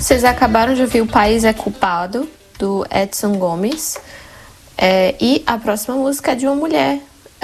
Vocês acabaram de ouvir O País é Culpado, do Edson Gomes. E a próxima música é de uma mulher,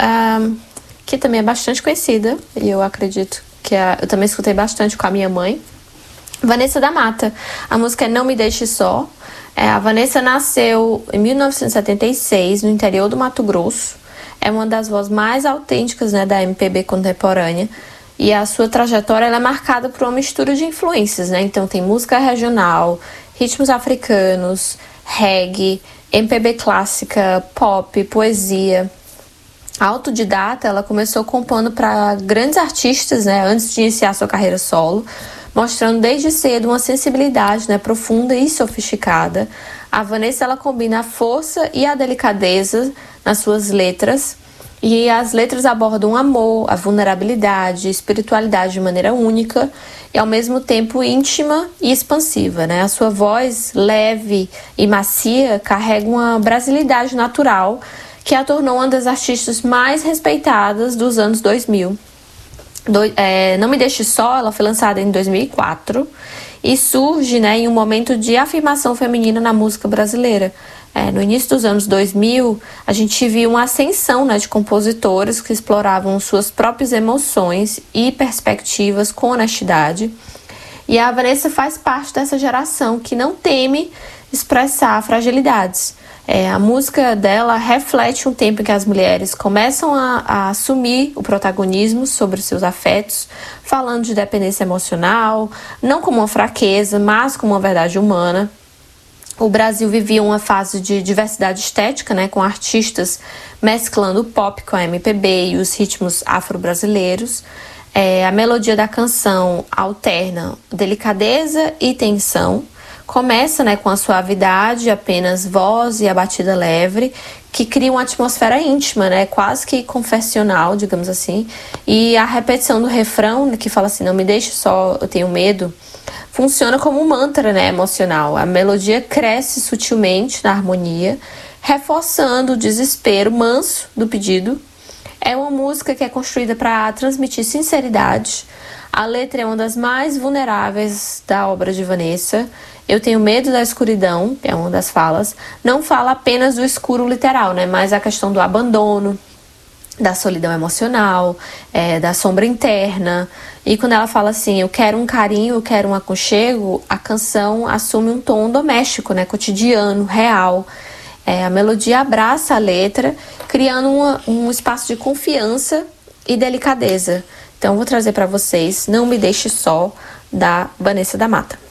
que também é bastante conhecida, e eu acredito que eu também escutei bastante com a minha mãe, Vanessa da Mata. A música é Não Me Deixe Só. A Vanessa nasceu em 1976, no interior do Mato Grosso. É uma das vozes mais autênticas, né, da MPB contemporânea. E a sua trajetória ela é marcada por uma mistura de influências, né? Então tem música regional, ritmos africanos, reggae, MPB clássica, pop, poesia. Autodidata, ela começou compondo para grandes artistas, né, antes de iniciar sua carreira solo, mostrando desde cedo uma sensibilidade, né, profunda e sofisticada. A Vanessa ela combina a força e a delicadeza nas suas letras, e as letras abordam o amor, a vulnerabilidade, a espiritualidade de maneira única e ao mesmo tempo íntima e expansiva, né? A sua voz leve e macia carrega uma brasilidade natural que a tornou uma das artistas mais respeitadas dos anos 2000. Não Me Deixe Só, ela foi lançada em 2004 e surge, né, em um momento de afirmação feminina na música brasileira. No início dos anos 2000, a gente viu uma ascensão, né, de compositores que exploravam suas próprias emoções e perspectivas com honestidade. E a Vanessa faz parte dessa geração que não teme expressar fragilidades. A música dela reflete um tempo em que as mulheres começam a assumir o protagonismo sobre seus afetos, falando de dependência emocional, não como uma fraqueza, mas como uma verdade humana. O Brasil vivia uma fase de diversidade estética, né, com artistas mesclando o pop com a MPB e os ritmos afro-brasileiros. A melodia da canção alterna delicadeza e tensão. Começa, né, com a suavidade, apenas voz e a batida leve, que cria uma atmosfera íntima, né, quase que confessional, digamos assim. E a repetição do refrão, que fala assim, não me deixe só, eu tenho medo, funciona como um mantra, né, emocional. A melodia cresce sutilmente na harmonia, reforçando o desespero manso do pedido. É uma música que é construída para transmitir sinceridade. A letra é uma das mais vulneráveis da obra de Vanessa. Eu tenho medo da escuridão, é uma das falas. Não fala apenas do escuro literal, né, mas a questão do abandono, da solidão emocional, da sombra interna. E quando ela fala assim, eu quero um carinho, eu quero um aconchego, a canção assume um tom doméstico, né, cotidiano, real. A melodia abraça a letra, criando um espaço de confiança e delicadeza. Então, vou trazer para vocês Não Me Deixe Só, da Vanessa da Mata.